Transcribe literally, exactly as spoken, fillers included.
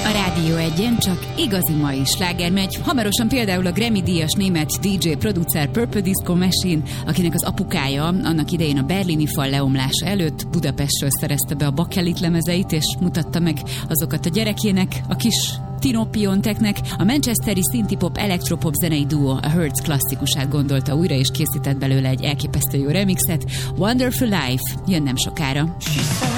A Rádió Egyen csak igazi mai sláger megy. Hamarosan például a Grammy-díjas német dé dzsé producer Purple Disco Machine, akinek az apukája annak idején a berlini fal leomlása előtt Budapestről szerezte be a bakelit lemezeit, és mutatta meg azokat a gyerekének, a kis Tino Pionteknek. A manchesteri synthpop elektropop zenei duo a Hertz klasszikusát gondolta újra, és készített belőle egy elképesztő jó remixet. Wonderful Life jön nem sokára.